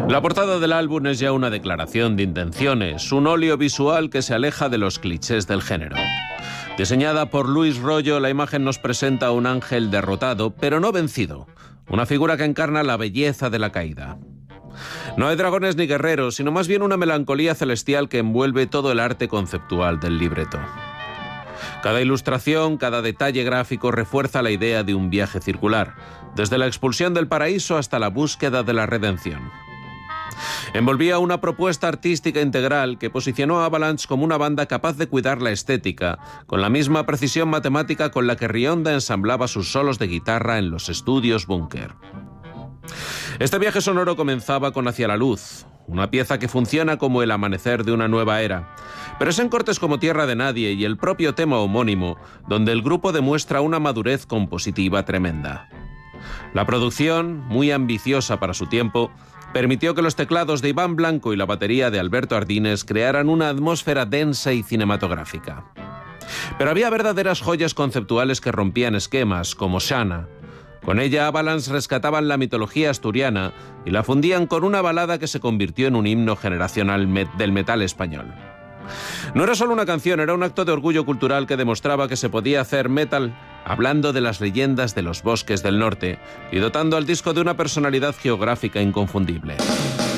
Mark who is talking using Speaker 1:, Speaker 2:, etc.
Speaker 1: La portada del álbum es ya una declaración de intenciones, un óleo visual que se aleja de los clichés del género. Diseñada por Luis Royo, la imagen nos presenta a un ángel derrotado, pero no vencido, una figura que encarna la belleza de la caída. No hay dragones ni guerreros, sino más bien una melancolía celestial que envuelve todo el arte conceptual del libreto. Cada ilustración, cada detalle gráfico refuerza la idea de un viaje circular, desde la expulsión del paraíso hasta la búsqueda de la redención. Envolvía una propuesta artística integral que posicionó a Avalanche como una banda capaz de cuidar la estética, con la misma precisión matemática con la que Rionda ensamblaba sus solos de guitarra en los estudios Bunker. Este viaje sonoro comenzaba con Hacia la Luz, una pieza que funciona como el amanecer de una nueva era, pero es en cortes como Tierra de Nadie y el propio tema homónimo donde el grupo demuestra una madurez compositiva tremenda. La producción, muy ambiciosa para su tiempo, permitió que los teclados de Iván Blanco y la batería de Alberto Ardines crearan una atmósfera densa y cinematográfica. Pero había verdaderas joyas conceptuales que rompían esquemas, como Shana. Con ella, Avalanche rescataban la mitología asturiana y la fundían con una balada que se convirtió en un himno generacional del metal español. No era solo una canción, era un acto de orgullo cultural que demostraba que se podía hacer metal hablando de las leyendas de los bosques del norte y dotando al disco de una personalidad geográfica inconfundible.